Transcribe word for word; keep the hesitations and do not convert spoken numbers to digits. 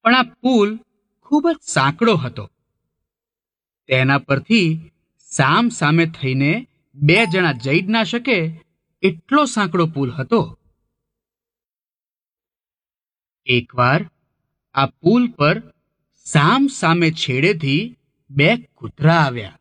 પણ આ પુલ ખૂબ જ સાંકડો હતો. તેના પરથી સામ સામે થઈને બે જણા જઈ જ ના શકે એટલો સાંકડો પુલ હતો. એકવાર આ પુલ પર સામ સામે છેડેથી બે કૂતરા આવ્યા.